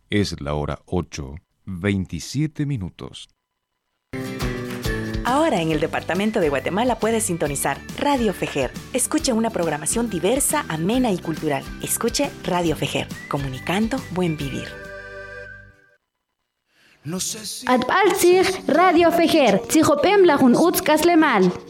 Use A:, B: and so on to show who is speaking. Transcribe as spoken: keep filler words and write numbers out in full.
A: Es la hora ocho, veintisiete minutos.
B: Ahora en el departamento de Guatemala puedes sintonizar Radio Fejer. Escuche una programación diversa, amena y cultural. Escuche Radio Fejer, comunicando buen vivir.
C: Atbalzig Radio Fejer, Tzijopem Lajun Utzkaslemal.